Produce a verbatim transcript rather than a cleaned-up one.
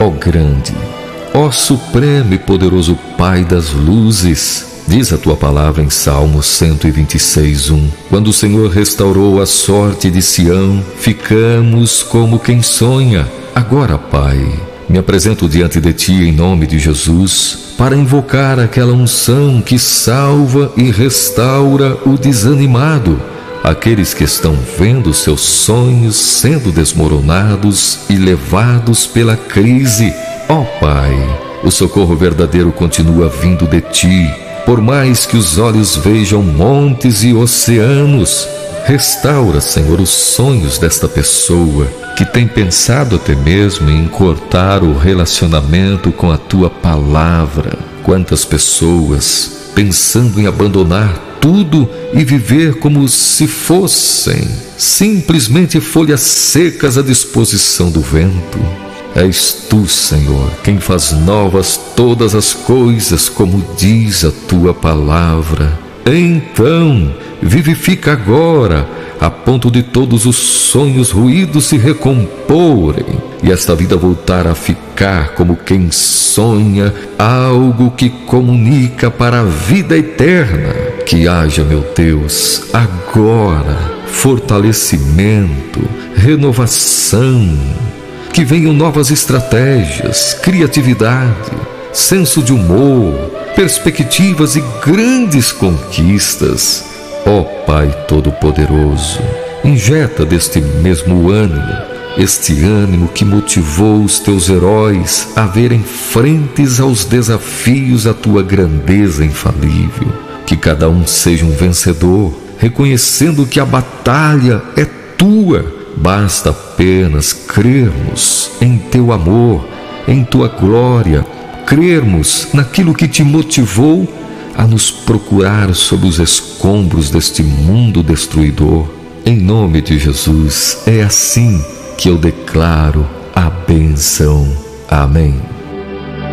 ó grande, ó supremo e poderoso Pai das luzes. Diz a tua palavra em Salmo cento e vinte e seis, um: quando o Senhor restaurou a sorte de Sião, ficamos como quem sonha. Agora, Pai, me apresento diante de ti em nome de Jesus, para invocar aquela unção que salva e restaura o desanimado, aqueles que estão vendo seus sonhos sendo desmoronados e levados pela crise. Ó Pai, o socorro verdadeiro continua vindo de ti, por mais que os olhos vejam montes e oceanos. Restaura, Senhor, os sonhos desta pessoa que tem pensado até mesmo em cortar o relacionamento com a tua palavra. Quantas pessoas pensando em abandonar tudo e viver como se fossem simplesmente folhas secas à disposição do vento. És tu, Senhor, quem faz novas todas as coisas, como diz a tua palavra. Então, vivifica agora, a ponto de todos os sonhos ruídos se recomporem e esta vida voltar a ficar como quem sonha algo que comunica para a vida eterna. Que haja, meu Deus, agora fortalecimento, renovação, que venham novas estratégias, criatividade, senso de humor, perspectivas e grandes conquistas. Ó Pai Todo-Poderoso, injeta deste mesmo ânimo, este ânimo que motivou os teus heróis a verem frentes aos desafios a tua grandeza infalível. Que cada um seja um vencedor, reconhecendo que a batalha é tua. Basta apenas crermos em teu amor, em tua glória, crermos naquilo que te motivou a nos procurar sob os escombros deste mundo destruidor. Em nome de Jesus, é assim que eu declaro a bênção. Amém.